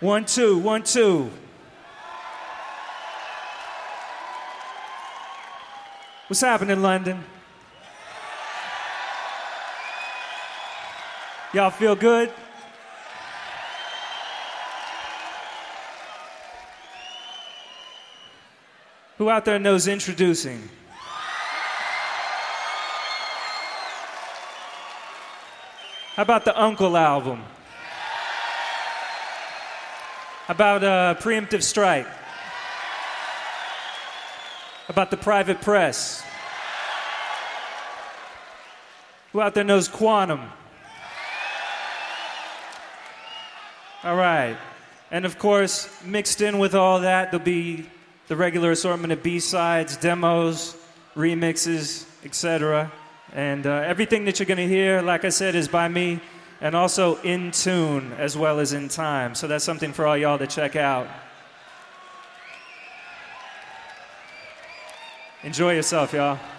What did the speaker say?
1, 2, 1, 2. What's happening, London? Y'all feel good? Who out there knows Introducing? How about the Uncle album? How about Preemptive Strike? How about the Private Press? Who out there knows Quantum? All right. And of course, mixed in with all that, there'll be the regular assortment of B-sides, demos, remixes, etc. And everything that you're going to hear, like I said, is by me and also in tune as well as in time. So that's something for all y'all to check out. Enjoy yourself, y'all.